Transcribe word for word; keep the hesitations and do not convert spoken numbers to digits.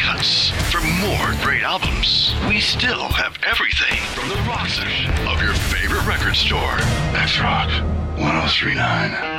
cuts. For more great albums, we still have everything from the rock section of your favorite record store. X Rock ten thirty-nine.